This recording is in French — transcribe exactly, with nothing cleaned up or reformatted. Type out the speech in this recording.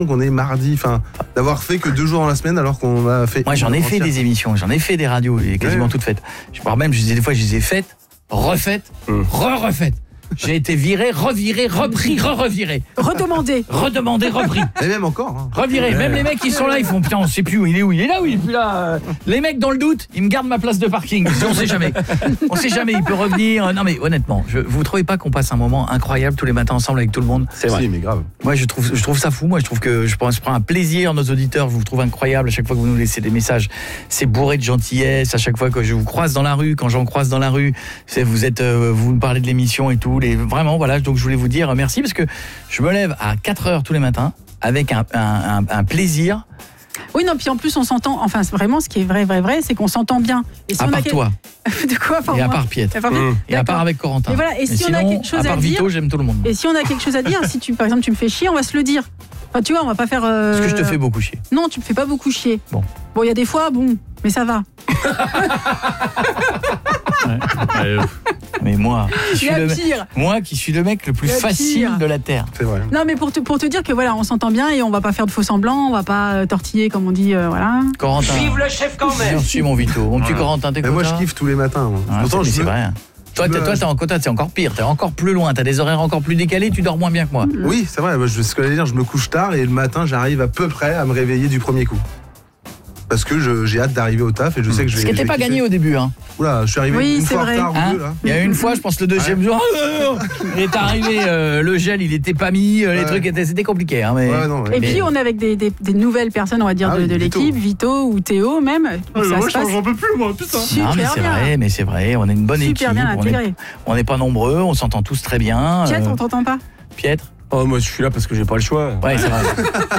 qu'on est mardi, enfin, d'avoir fait que deux jours dans la semaine alors qu'on a fait... Moi, j'en ai fait des émissions, j'en ai fait des radios, et quasiment ouais. toutes faites. Je parle même, je disais des fois, je les ai faites, refaites, mmh. re-refaites. J'ai été viré, reviré, repris, re-reviré. Redemandé. Redemandé, repris. Et même encore. Hein. Reviré. Ouais. Même les mecs qui sont là, ils font putain, on sait plus où il est, où il est là, où il est plus là. Les mecs, dans le doute, ils me gardent ma place de parking. On sait jamais. On sait jamais, il peut revenir. Non mais honnêtement, je, vous trouvez pas qu'on passe un moment incroyable tous les matins ensemble avec tout le monde? C'est vrai. Si, mais grave. Moi, je trouve, je trouve ça fou. Moi, je trouve que je prends, je prends un plaisir. Nos auditeurs, je vous trouve incroyable à chaque fois que vous nous laissez des messages. C'est bourré de gentillesse. À chaque fois que je vous croise dans la rue, quand j'en croise dans la rue, c'est, vous êtes, euh, vous me parlez de l'émission et tout. Les, vraiment, voilà. Donc je voulais vous dire merci parce que je me lève à quatre heures tous les matins avec un, un, un, un plaisir. Oui, non, puis en plus on s'entend, enfin vraiment ce qui est vrai, vrai, vrai, c'est qu'on s'entend bien. Et si à on part a quel... toi. De quoi à part Et à moi. part Piet. À part... Mmh. Et à part avec Corentin. Et voilà, et, et si sinon, on a quelque chose à part à dire, Vito, j'aime tout le monde. Et si on a quelque chose à dire, si tu, par exemple tu me fais chier, on va se le dire. Enfin, tu vois, on va pas faire... Euh... Est-ce que je te fais beaucoup chier? Non, tu me fais pas beaucoup chier. Bon. Bon, il y a des fois, bon, mais ça va. ouais. Mais moi, qui suis le pire. moi qui suis le mec le plus facile pire. de la terre. C'est vrai. Non, mais pour te pour te dire que voilà, on s'entend bien et on va pas faire de faux semblants, on va pas euh, tortiller comme on dit, euh, voilà. Corentin. Vive le chef quand même. Merci mon Vito. Mon petit Corentin, t'es content? Moi, je kiffe tous les matins. Moi. Ah, Pourtant, c'est, je c'est me... vrai. Toi, t'es, toi, t'es en quota, c'est encore pire. T'es encore plus loin. T'as des horaires encore plus décalés. Tu dors moins bien que moi. Oui, c'est vrai. Moi, je, ce que j'allais dire, je me couche tard et le matin, j'arrive à peu près à me réveiller du premier coup. Parce que je, j'ai hâte d'arriver au taf et je sais que je vais... Ce qui n'était pas gagné au début, hein. Oula, je suis arrivé oui, une fois vrai. en retard hein ou deux, là. Il y a une fois, je pense, le deuxième jour, il est arrivé, euh, le gel, il était pas mis, euh, les ouais. trucs étaient, c'était compliqué. Hein, mais... ouais, non, ouais. Et mais... puis, on est avec des, des, des nouvelles personnes, on va dire, ah, de, oui, de l'équipe, Vito ou Théo même. Ouais, ça moi, se passe... j'en peux plus, moi, putain. Super non, mais c'est bien. vrai, mais c'est vrai, on est une bonne Super équipe. Bien intégré. On n'est pas nombreux, on s'entend tous très bien. Piètre, euh... on t'entend pas? Piètre. Oh, moi, je suis là parce que j'ai pas le choix. Ouais, c'est vrai.